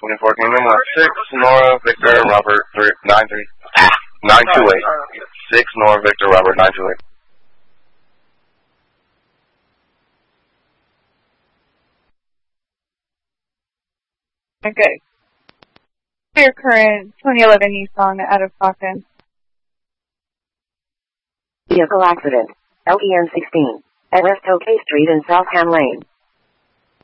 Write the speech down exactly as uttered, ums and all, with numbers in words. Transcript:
twenty-four Kingdom, uh, six Nora Victor Robert three nine three nine two eight. Six Nora Victor Robert nine two eight. Okay. Your current twenty eleven Nissan out of pocket. Vehicle accident. L E N sixteen. At West Oak Street in South Ham Lane.